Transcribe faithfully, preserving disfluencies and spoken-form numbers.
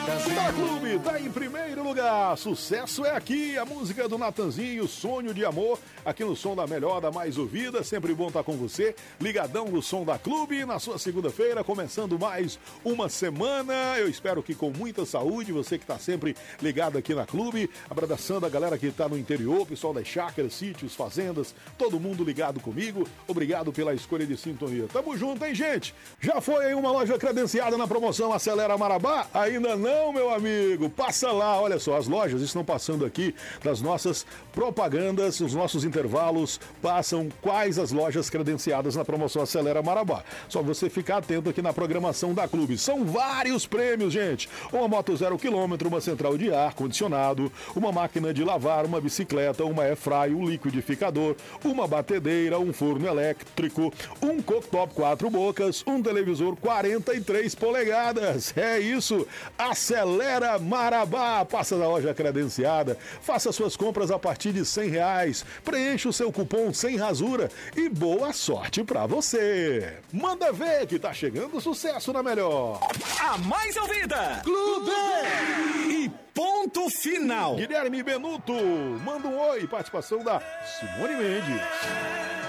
Da Clube, tá em primeiro lugar. Sucesso é aqui, a música do Natanzinho, Sonho de Amor, aqui no Som da Melhor, da mais ouvida. Sempre bom estar com você, ligadão no Som da Clube, na sua segunda-feira, começando mais uma semana. Eu espero que com muita saúde, você que tá sempre ligado aqui na Clube, abraçando a galera que tá no interior, pessoal das chácaras, sítios, fazendas, todo mundo ligado comigo. Obrigado pela escolha de sintonia. Tamo junto, hein, gente? Já foi aí uma loja credenciada na promoção Acelera Marabá? Ainda não, meu amigo. Passa lá, olha só, as lojas estão passando aqui das nossas propagandas, os nossos intervalos passam quais as lojas credenciadas na promoção Acelera Marabá. Só você ficar atento aqui na programação da Clube. São vários prêmios, gente. Uma moto zero quilômetro, uma central de ar condicionado, uma máquina de lavar, uma bicicleta, uma airfry, um liquidificador, uma batedeira, um forno elétrico, um cooktop quatro bocas, um televisor quarenta e três polegadas. É isso. Acelera Marabá. Passa na loja credenciada, faça suas compras a partir de cem reais, preencha o seu cupom sem rasura e boa sorte pra você. Manda ver que tá chegando sucesso na melhor. A mais ouvida, Clube! E ponto final. Guilherme Benuto, manda um oi, participação da Simone Mendes.